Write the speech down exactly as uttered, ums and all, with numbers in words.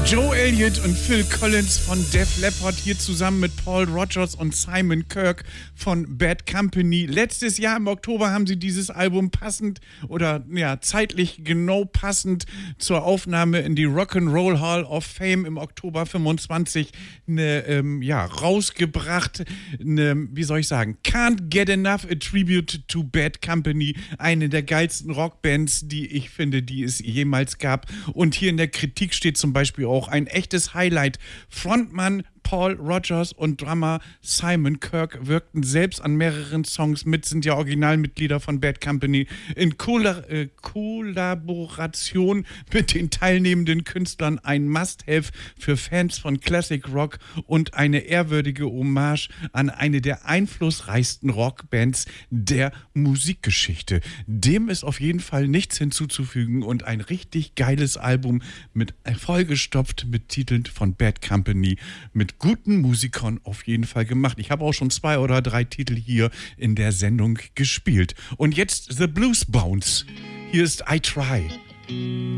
Joe Elliott und Phil Collins von Def Leppard hier zusammen mit Paul Rodgers und Simon Kirke von Bad Company. Letztes Jahr im Oktober haben sie dieses Album passend oder ja zeitlich genau passend zur Aufnahme in die Rock'n'Roll Hall of Fame im Oktober fünfundzwanzig ne, ähm, ja, rausgebracht. Ne, wie soll ich sagen? Can't Get Enough, a Tribute to Bad Company. Eine der geilsten Rockbands, die ich finde, die es jemals gab. Und hier in der Kritik steht zum Beispiel auch ein echtes Highlight. Frontmann Paul Rodgers und Drummer Simon Kirke wirkten selbst an mehreren Songs mit, sind ja Originalmitglieder von Bad Company, in Kolla- äh, Kollaboration mit den teilnehmenden Künstlern ein Must-Have für Fans von Classic Rock und eine ehrwürdige Hommage an eine der einflussreichsten Rockbands der Musikgeschichte. Dem ist auf jeden Fall nichts hinzuzufügen und ein richtig geiles Album mit vollgestopft mit Titeln von Bad Company, mit guten Musikern auf jeden Fall gemacht. Ich habe auch schon zwei oder drei Titel hier in der Sendung gespielt. Und jetzt The Blues Bounce. Hier ist I Try.